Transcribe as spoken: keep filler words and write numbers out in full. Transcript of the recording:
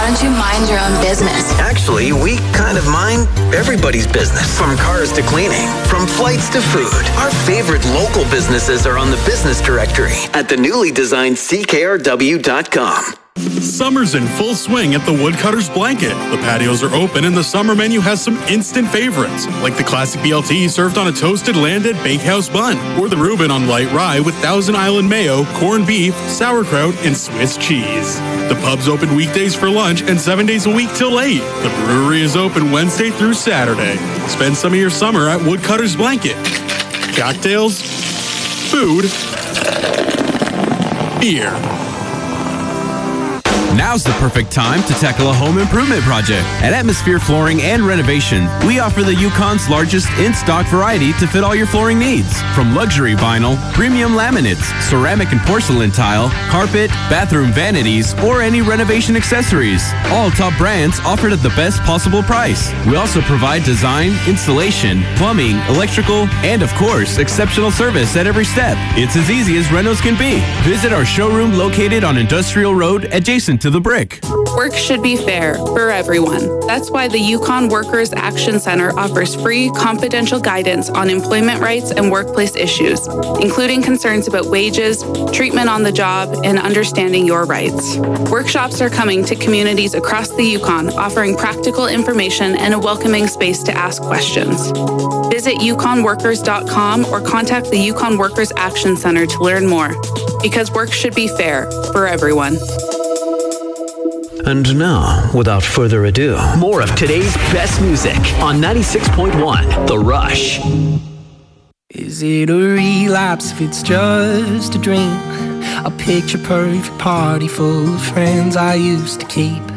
don't you mind your own business? Actually, we kind of mind everybody's business. From cars to cleaning, from flights to food. Our favorite local businesses are on the business directory at the newly designed C K R W dot com. Summer's in full swing at the Woodcutters Blanket. The patios are open and the summer menu has some instant favorites, like the classic B L T served on a toasted landed bakehouse bun, or the Reuben on light rye with Thousand Island mayo, corned beef, sauerkraut, and Swiss cheese. The pub's open weekdays for lunch and seven days a week till late. The brewery is open Wednesday through Saturday. Spend some of your summer at Woodcutters Blanket. Cocktails, food, beer. Now's the perfect time to tackle a home improvement project. At Atmosphere Flooring and Renovation, we offer the Yukon's largest in-stock variety to fit all your flooring needs. From luxury vinyl, premium laminates, ceramic and porcelain tile, carpet, bathroom vanities, or any renovation accessories. All top brands offered at the best possible price. We also provide design, installation, plumbing, electrical, and of course, exceptional service at every step. It's as easy as renos can be. Visit our showroom located on Industrial Road adjacent to the Brick. Work should be fair for everyone. That's why the Yukon Workers Action Center offers free, confidential guidance on employment rights and workplace issues, including concerns about wages, treatment on the job, and understanding your rights. Workshops are coming to communities across the Yukon, offering practical information and a welcoming space to ask questions. Visit Yukon Workers dot com or contact the Yukon Workers Action Center to learn more, because work should be fair for everyone. And now, without further ado, more of today's best music on ninety-six point one The Rush. Is it a relapse if it's just a dream? A picture perfect party full of friends I used to keep.